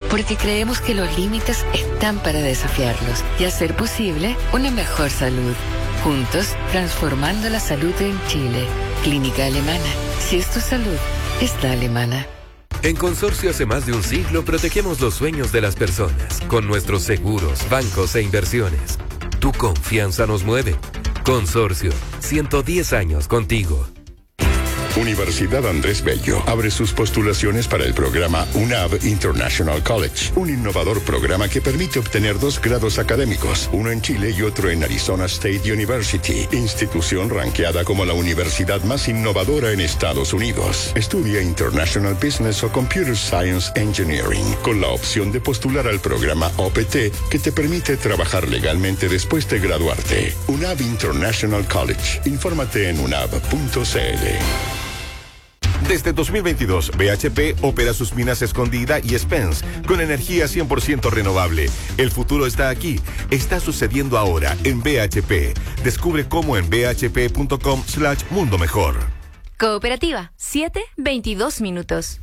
porque creemos que los límites están para desafiarlos y hacer posible una mejor salud. Juntos, transformando la salud en Chile. Clínica Alemana. Si es tu salud, es la alemana. En Consorcio hace más de un siglo protegemos los sueños de las personas con nuestros seguros, bancos e inversiones. Tu confianza nos mueve. Consorcio, 110 años contigo. Universidad Andrés Bello abre sus postulaciones para el programa UNAV International College, un innovador programa que permite obtener 2 grados académicos, uno en Chile y otro en Arizona State University, institución ranqueada como la universidad más innovadora en Estados Unidos. Estudia International Business o Computer Science Engineering, con la opción de postular al programa OPT, que te permite trabajar legalmente después de graduarte. UNAV International College. Infórmate en unav.cl. Desde 2022, BHP opera sus minas Escondida y Spence con energía 100% renovable. El futuro está aquí. Está sucediendo ahora en BHP. Descubre cómo en bhp.com/mundo mejor. Cooperativa, 7:22 minutos.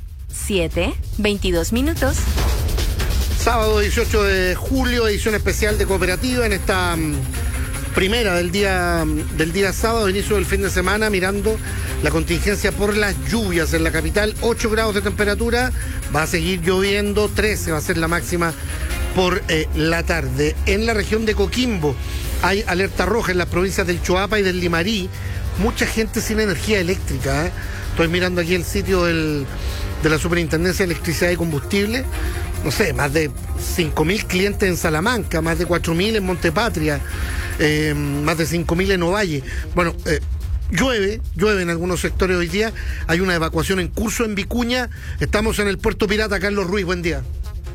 7:22 minutos. Sábado 18 de julio, edición especial de Cooperativa en esta primera del día sábado, inicio del fin de semana, mirando la contingencia por las lluvias en la capital. 8 grados de temperatura, va a seguir lloviendo, 13 va a ser la máxima por la tarde. En la región de Coquimbo hay alerta roja en las provincias del Choapa y del Limarí. Mucha gente sin energía eléctrica. Estoy mirando aquí el sitio de la Superintendencia de Electricidad y Combustible. No sé, más de 5.000 clientes en Salamanca, más de 4.000 en Montepatria, más de 5.000 en Ovalle. Bueno, llueve en algunos sectores hoy día. Hay una evacuación en curso en Vicuña. Estamos en el Puerto Pirata. Carlos Ruiz, buen día.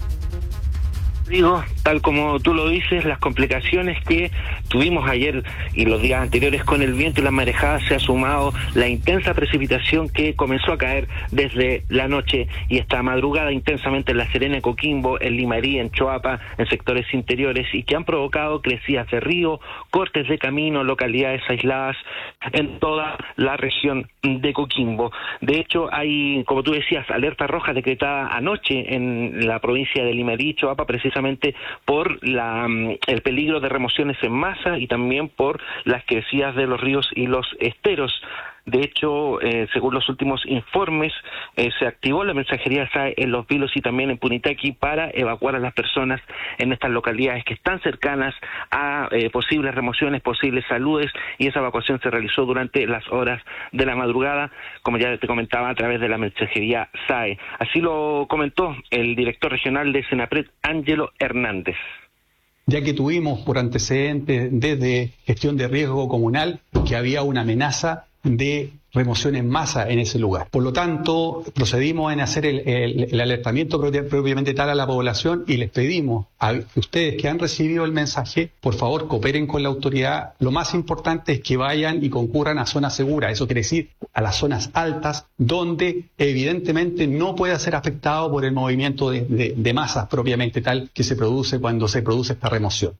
Digo, tal como tú lo dices, las complicaciones que tuvimos ayer y los días anteriores con el viento y las marejadas, se ha sumado la intensa precipitación que comenzó a caer desde la noche y esta madrugada intensamente en La Serena, Coquimbo, en Limarí, en Choapa, en sectores interiores, y que han provocado crecidas de río, cortes de camino, localidades aisladas en toda la región de Coquimbo. De hecho, hay, como tú decías, alerta roja decretada anoche en la provincia de Limarí y Choapa, precisamente por el peligro de remociones en masa y también por las crecidas de los ríos y los esteros. De hecho, según los últimos informes, se activó la mensajería SAE en Los Vilos y también en Punitaqui para evacuar a las personas en estas localidades que están cercanas a posibles remociones, posibles saludes, y esa evacuación se realizó durante las horas de la madrugada, como ya te comentaba, a través de la mensajería SAE. Así lo comentó el director regional de Senapred, Ángelo Hernández. Ya que tuvimos por antecedentes desde gestión de riesgo comunal que había una amenaza de remoción en masa en ese lugar. Por lo tanto, procedimos en hacer el alertamiento propiamente tal a la población y les pedimos a ustedes que han recibido el mensaje, por favor, cooperen con la autoridad. Lo más importante es que vayan y concurran a zonas seguras. Eso quiere decir a las zonas altas, donde evidentemente no pueda ser afectado por el movimiento de masas propiamente tal que se produce cuando se produce esta remoción.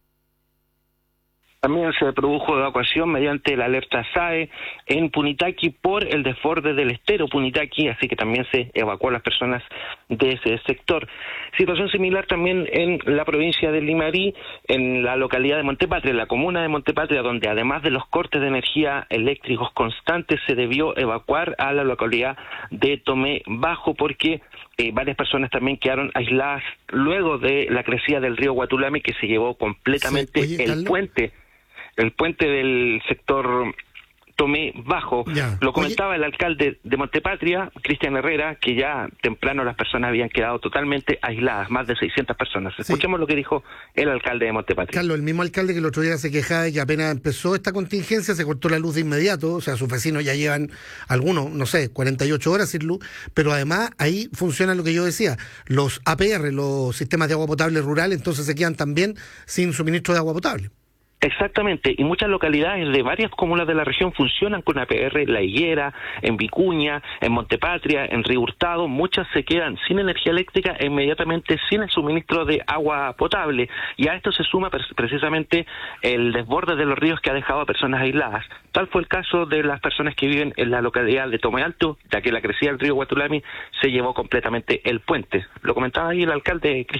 También se produjo evacuación mediante la alerta SAE en Punitaqui por el desborde del estero Punitaqui, así que también se evacuó a las personas de ese sector. Situación similar también en la provincia de Limarí, en la localidad de Montepatria, en la comuna de Montepatria, donde además de los cortes de energía eléctricos constantes, se debió evacuar a la localidad de Tomé Bajo, porque varias personas también quedaron aisladas luego de la crecida del río Guatulame, que se llevó completamente el puente del sector Tomé Bajo. Ya. Lo comentaba el alcalde de Montepatria, Cristian Herrera, que ya temprano las personas habían quedado totalmente aisladas, más de 600 personas. Escuchemos lo que dijo el alcalde de Montepatria. Carlos, el mismo alcalde que el otro día se quejaba de que apenas empezó esta contingencia se cortó la luz de inmediato. O sea, sus vecinos ya llevan algunos, no sé, 48 horas sin luz, pero además ahí funciona lo que yo decía, los APR, los sistemas de agua potable rural, entonces se quedan también sin suministro de agua potable. Exactamente, y muchas localidades de varias comunas de la región funcionan con APR, La Higuera, en Vicuña, en Montepatria, en Río Hurtado. Muchas se quedan sin energía eléctrica e inmediatamente sin el suministro de agua potable, y a esto se suma precisamente el desborde de los ríos que ha dejado a personas aisladas. Tal fue el caso de las personas que viven en la localidad de Tomé Alto, ya que la crecida del río Guatulami se llevó completamente el puente. Lo comentaba ahí el alcalde